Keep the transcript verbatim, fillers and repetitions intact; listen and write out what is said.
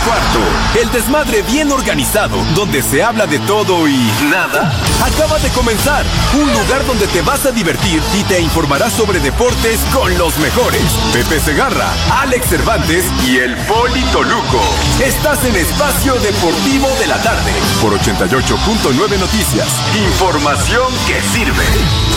Cuarto, el desmadre bien organizado, donde se habla de todo y nada, acaba de comenzar. Un lugar donde te vas a divertir y te informarás sobre deportes con los mejores. Pepe Segarra, Alex Cervantes y el Poli Toluco. Estás en Espacio Deportivo de la Tarde por ochenta y ocho punto nueve Noticias. Información que sirve.